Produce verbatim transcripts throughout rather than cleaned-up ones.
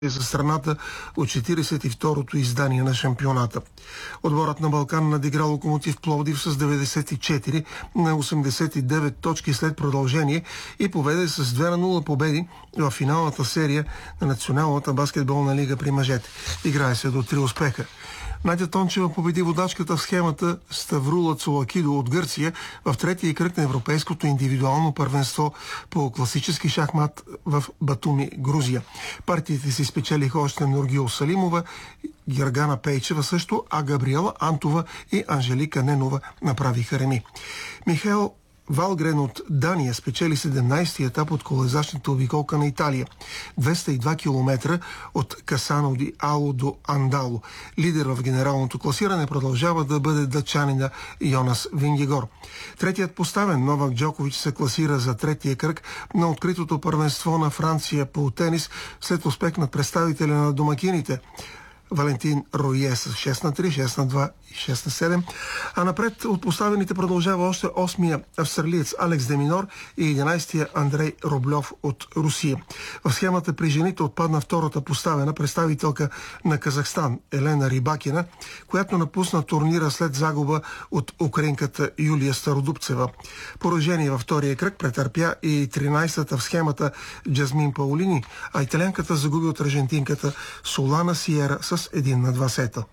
за страната от четиридесет и второто издание на шампионата. Отборът на Балкан надигра Локомотив Пловдив с деветдесет и четири на осемдесет и девет точки след продължение и победе с две на нула победи в финалната серия на Националната баскетболна лига при мъжете. Играе се до три успеха. Надя Тончева победи водачката в схемата Ставрула Цолакидо от Гърция в третия кръг на европейското индивидуално първенство по класически шахмат в Батуми, Грузия. Партиите си спечелиха още Нургил Салимова, Гергана Пейчева също, а Габриела Антова и Анжелика Ненова направиха реми. Михаил Валгрен от Дания спечели седемнадесети етап от колезачната обиколка на Италия. двеста и два километра от Касано ди Ало до Андало. Лидер в генералното класиране продължава да бъде датчанина Йонас Вингегор. Третият поставен Новак Джокович се класира за третия кръг на откритото първенство на Франция по тенис след успех на представителя на домакините Валентин Рое с шест на три, шест на два и шест на седем. А напред от поставените продължава още осмия австралиец Алекс Деминор и единадесетия Андрей Рублев от Русия. В схемата при жените отпадна втората поставена представителка на Казахстан Елена Рибакина, която напусна турнира след загуба от украинката Юлия Стародубцева. Поражение във втория кръг претърпя и тринадесетата в схемата Джазмин Паулини, а италянката загуби от аржентинката Солана Сиера с един на два сета.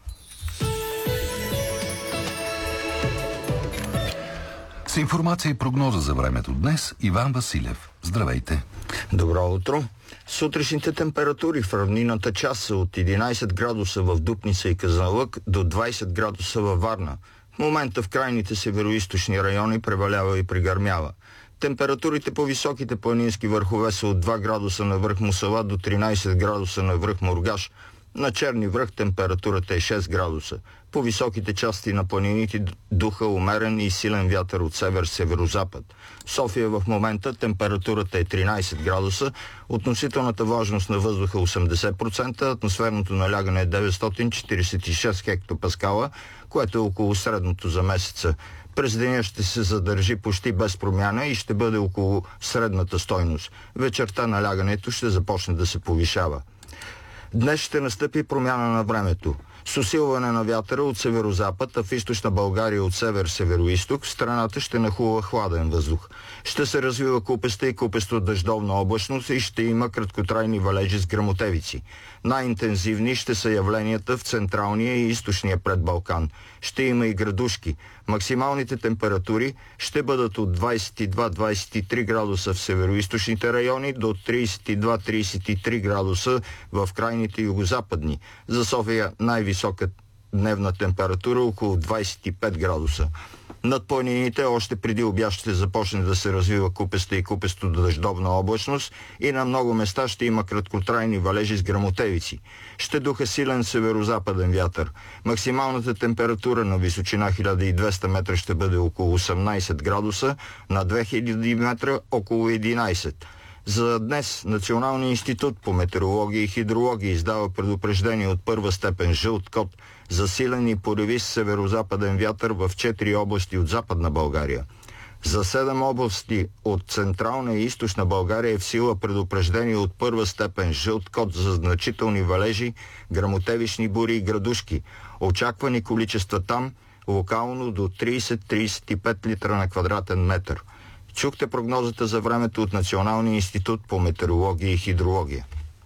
С информация и прогноза за времето днес Иван Василев. Здравейте! Добро утро! Сутрешните температури в равнинната част са от единадесет градуса в Дупница и Казанлък до двадесет градуса във Варна. В момента в крайните североизточни райони превалява и пригърмява. Температурите по високите планински върхове са от два градуса на връх Мусала до тринадесет градуса на връх Мургаш. На Черни връх температурата е шест градуса. По високите части на планините духа умерен и силен вятър от север-северозапад. В София в момента температурата е тринадесет градуса, относителната влажност на въздуха осемдесет процента, атмосферното налягане е деветстотин четиридесет и шест хектопаскала, което е около средното за месеца. През деня ще се задържи почти без промяна и ще бъде около средната стойност. Вечерта налягането ще започне да се повишава. Днес ще настъпи промяна на времето. С усилване на вятъра от северозапад, а в източна България от север-североизток, в страната ще нахлува хладен въздух. Ще се развива купеста и купесто дъждовна облачност и ще има краткотрайни валежи с гръмотевици. Най-интензивни ще са явленията в централния и източния предбалкан. Ще има и градушки. Максималните температури ще бъдат от двадесет и два до двадесет и три градуса в североизточните райони до тридесет и два до тридесет и три градуса в крайните югозападни. За София най-висока дневна температура около двадесет и пет градуса. Над планините още преди обяд ще започне да се развива купеста и купесто дъждовна облачност и на много места ще има краткотрайни валежи с гръмотевици. Ще духа силен северозападен вятър. Максималната температура на височина хиляда и двеста метра ще бъде около осемнадесет градуса, на две хиляди метра около единадесет. За днес Националният институт по метеорология и хидрология издава предупреждение от първа степен жълт код за силен и поревист северозападен вятър в четири области от Западна България. За седем области от Централна и Източна България е в сила предупреждение от първа степен жълт код за значителни валежи, гръмотевични бури и градушки. Очаквани количества там локално до тридесет до тридесет и пет литра на квадратен метър. Чухте прогнозата за времето от Националния институт по метеорология и хидрология.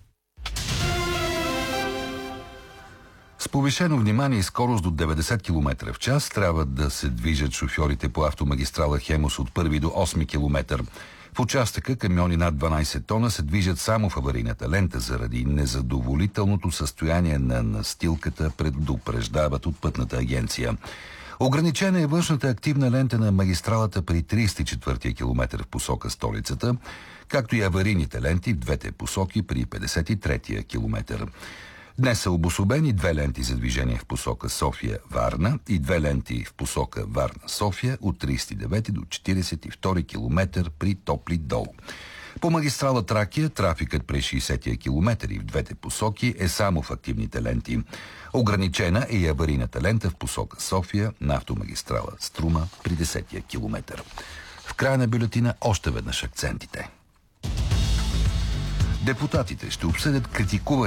С повишено внимание и скорост до деветдесет километра в час трябва да се движат шофьорите по автомагистрала Хемус от първи до осми километър. В участъка камиони над дванадесет тона се движат само в аварийната лента заради незадоволителното състояние на настилката, предупреждават от Пътната агенция. Ограничена е външната активна лента на магистралата при тридесет и четвъртия километър в посока столицата, както и аварийните ленти в двете посоки при петдесет и третия километър. Днес са обособени две ленти за движение в посока София-Варна и две ленти в посока Варна-София от тридесет и девети до четиридесет и втори километър при Топли дол. По магистрала Тракия трафикът през шейсетия километър и в двете посоки е само в активните ленти. Ограничена е и аварийната лента в посока София на автомагистрала Струма при десетия километър. В края на бюлетина още веднъж акцентите. Депутатите ще обсъдят критикувани